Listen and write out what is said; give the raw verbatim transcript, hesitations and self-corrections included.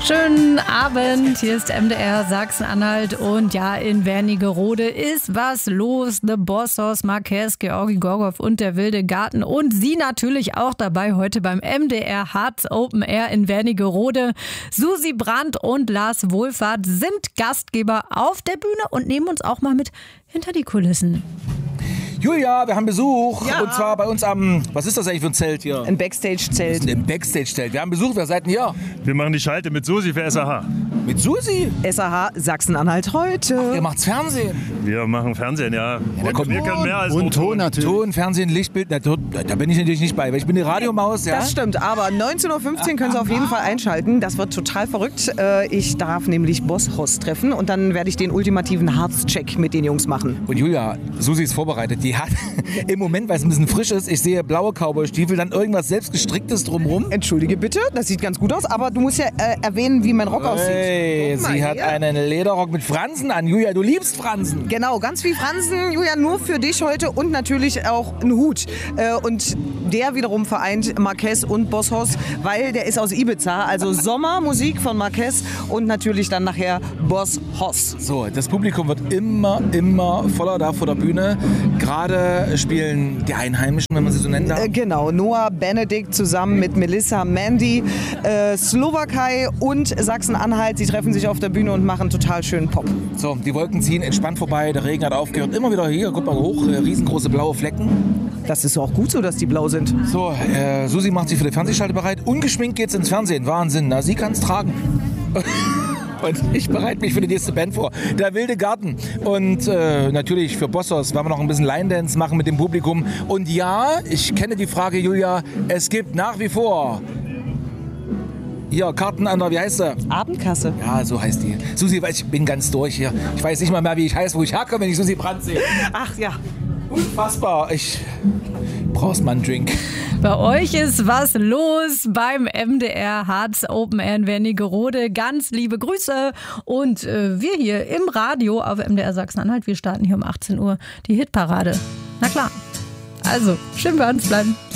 Schönen Abend, hier ist M D R Sachsen-Anhalt und ja, in Wernigerode ist was los. The Boss Hoss, Marquez, Georgi Gorgov und der wilde Garten und sie natürlich auch dabei heute beim M D R Harz Open Air in Wernigerode. Susi Brandt und Lars Wohlfahrt sind Gastgeber auf der Bühne und nehmen uns auch mal mit hinter die Kulissen. Julia, wir haben Besuch. Ja. Und zwar bei uns am, was ist das eigentlich für ein Zelt hier? Ein Backstage-Zelt. Ein Backstage-Zelt. Wir haben Besuch, wer seid denn hier? Wir machen die Schalte mit Susi für S A H. Mit Susi? S A H Sachsen-Anhalt heute. Ihr macht's Fernsehen. Wir machen Fernsehen, ja. da Und kommt wir können mehr als Und nur Ton natürlich. Ton, Fernsehen, Lichtbild, na, da da bin ich natürlich nicht bei, weil ich bin die Radiomaus, ja? Das stimmt, aber neunzehn Uhr fünfzehn können Sie auf jeden Fall einschalten. Das wird total verrückt. Äh, Ich darf nämlich Boss Hoss treffen und dann werde ich den ultimativen Harz-Check mit den Jungs machen. Und Julia, Susi ist vorbereitet. Die hat im Moment, weil es ein bisschen frisch ist, ich sehe blaue Cowboy-Stiefel, dann irgendwas selbstgestricktes drumrum. Entschuldige bitte, das sieht ganz gut aus, aber du musst ja äh, erwähnen, wie mein Rock aussieht. Hey, Guck mal sie hat her. einen Lederrock mit Fransen an. Julia, du liebst Fransen. Genau, ganz viel Fransen, Julia, nur für dich heute und natürlich auch ein Hut. Äh, Und der wiederum vereint Marquez und Boss Hoss, weil der ist aus Ibiza. Also Sommermusik von Marquez und natürlich dann nachher Boss Hoss. So, das Publikum wird immer, immer voller da vor der Bühne. Gerade spielen die Einheimischen, wenn man sie so nennen darf. Äh, Genau, Noah Benedikt zusammen mit Melissa Mandy, äh, Slowakei und Sachsen-Anhalt. Sie treffen sich auf der Bühne und machen total schönen Pop. So, die Wolken ziehen entspannt vorbei, der Regen hat aufgehört. Immer wieder hier, guck mal hoch, äh, riesengroße blaue Flecken. Das ist auch gut so, dass die blau sind. So, äh, Susi macht sich für die Fernsehschalte bereit. Ungeschminkt geht's ins Fernsehen. Wahnsinn, na, sie kann's tragen. Und ich bereite mich für die nächste Band vor. Der wilde Garten. Und äh, natürlich für Boss Hoss werden wir noch ein bisschen Line-Dance machen mit dem Publikum. Und ja, ich kenne die Frage, Julia, es gibt nach wie vor hier Karten an der, wie heißt sie? Abendkasse. Ja, so heißt die. Susi, ich bin ganz durch hier. Ich weiß nicht mal mehr, wie ich heiße, wo ich herkomme, wenn ich Susi Brandt sehe. Ach ja. Unfassbar. Ich brauchst mal einen Drink. Bei euch ist was los beim M D R Harz Open Air in Wernigerode. Ganz liebe Grüße und äh, wir hier im Radio auf M D R Sachsen-Anhalt, wir starten hier um achtzehn Uhr die Hitparade. Na klar. Also, schön bei uns bleiben.